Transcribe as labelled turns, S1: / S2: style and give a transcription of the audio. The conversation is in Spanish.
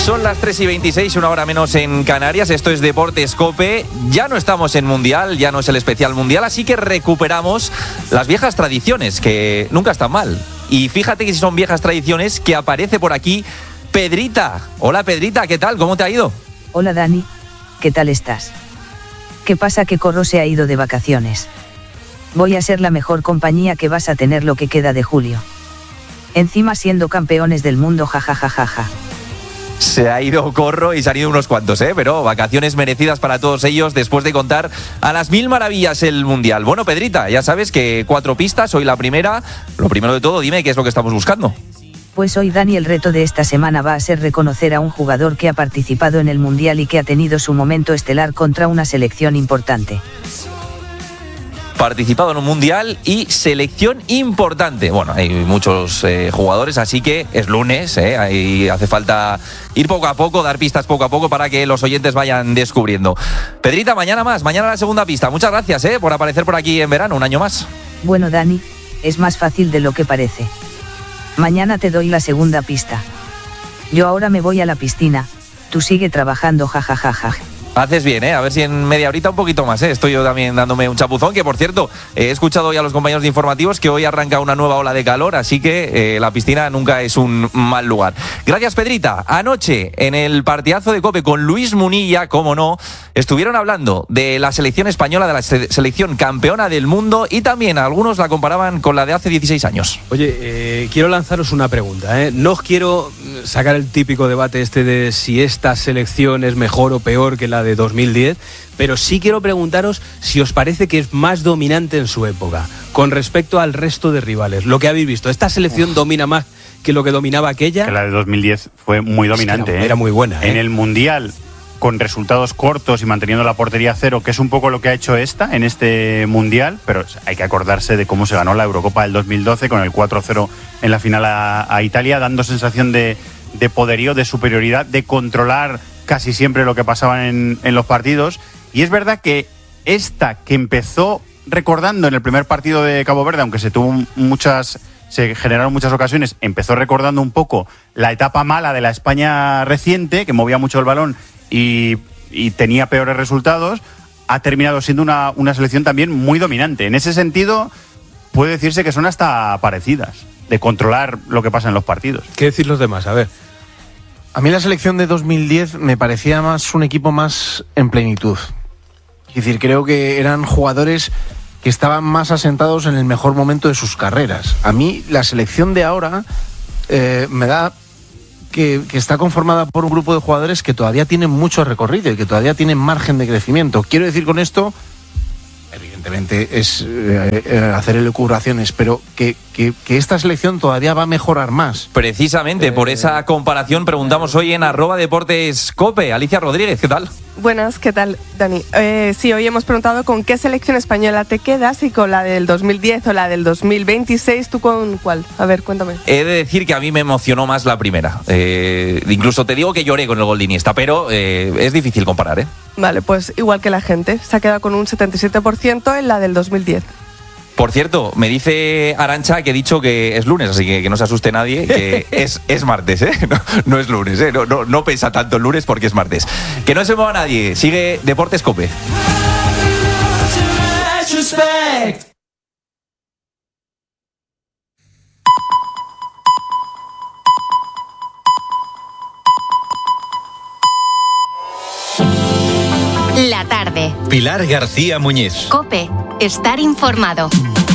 S1: Son las 3:26, una hora menos en Canarias. Esto es Deportes COPE. Ya no estamos en Mundial, ya no es el especial Mundial, así que recuperamos las viejas tradiciones, que nunca están mal. Y fíjate que si son viejas tradiciones, que aparece por aquí Pedrita. Hola Pedrita, ¿qué tal? ¿Cómo te ha ido?
S2: Hola Dani, ¿qué tal estás? ¿Qué pasa que Corro se ha ido de vacaciones? Voy a ser la mejor compañía que vas a tener lo que queda de julio. Encima siendo campeones del mundo, jajajajaja.
S1: Se ha ido Corro y se han ido unos cuantos, pero vacaciones merecidas para todos ellos después de contar a las mil maravillas el Mundial. Bueno, Pedrita, ya sabes que 4 pistas, hoy la primera. Lo primero de todo, dime qué es lo que estamos buscando.
S2: Pues hoy, Dani, el reto de esta semana va a ser reconocer a un jugador que ha participado en el Mundial y que ha tenido su momento estelar contra una selección importante.
S1: Participado en un Mundial y selección importante. Bueno, hay muchos jugadores, así que es lunes, ahí hace falta ir poco a poco, dar pistas poco a poco para que los oyentes vayan descubriendo. Pedrita, mañana más, mañana la segunda pista. Muchas gracias por aparecer por aquí en verano, un año más.
S2: Bueno, Dani, es más fácil de lo que parece. Mañana te doy la segunda pista. Yo ahora me voy a la piscina, tú sigue trabajando, jajajaja.
S1: Haces bien, a ver si en media horita un poquito más, Estoy yo también dándome un chapuzón, que por cierto, he escuchado hoy a los compañeros de informativos que hoy arranca una nueva ola de calor, así que la piscina nunca es un mal lugar. Gracias, Pedrita. Anoche, en el partidazo de COPE con Luis Munilla, cómo no, estuvieron hablando de la selección española, de la selección campeona del mundo, y también algunos la comparaban con la de hace 16 años.
S3: Oye, quiero lanzaros una pregunta, No os quiero sacar el típico debate de si esta selección es mejor o peor que la de 2010, pero sí quiero preguntaros si os parece que es más dominante en su época con respecto al resto de rivales. Lo que habéis visto, ¿esta selección domina más que lo que dominaba aquella?
S4: Que la de 2010 fue muy dominante.
S3: Era muy buena.
S4: En el Mundial, con resultados cortos y manteniendo la portería a cero, que es un poco lo que ha hecho esta en este Mundial, pero hay que acordarse de cómo se ganó la Eurocopa del 2012 con el 4-0 en la final a Italia, dando sensación de poderío, de superioridad, de controlar casi siempre lo que pasaba en los partidos. Y es verdad que esta que empezó recordando en el primer partido de Cabo Verde, aunque se generaron muchas ocasiones, empezó recordando un poco la etapa mala de la España reciente, que movía mucho el balón y tenía peores resultados, ha terminado siendo una selección también muy dominante. En ese sentido, puede decirse que son hasta parecidas, de controlar lo que pasa en los partidos.
S3: ¿Qué decir los demás? A ver.
S5: A mí la selección de 2010 me parecía más un equipo más en plenitud. Es decir, creo que eran jugadores que estaban más asentados en el mejor momento de sus carreras. A mí la selección de ahora me da que está conformada por un grupo de jugadores que todavía tienen mucho recorrido y que todavía tienen margen de crecimiento. Quiero decir con esto, evidentemente es hacer elucubraciones, pero que esta selección todavía va a mejorar más.
S1: Precisamente por esa comparación preguntamos hoy en @deportescope. Alicia Rodríguez, ¿qué tal?
S6: Buenas, ¿qué tal, Dani? Sí, hoy hemos preguntado con qué selección española te quedas, y con la del 2010 o la del 2026, ¿tú con cuál? A ver, cuéntame.
S1: He de decir que a mí me emocionó más la primera. Incluso te digo que lloré con el gol de Iniesta, pero es difícil comparar,
S6: Vale, pues igual que la gente, se ha quedado con un 77% en la del 2010.
S1: Por cierto, me dice Arantxa que he dicho que es lunes, así que no se asuste nadie, que es martes, no es lunes, no pesa tanto el lunes porque es martes. Que no se mueva nadie, sigue Deportes COPE.
S7: La tarde.
S8: Pilar García Muñiz.
S7: COPE. Estar informado.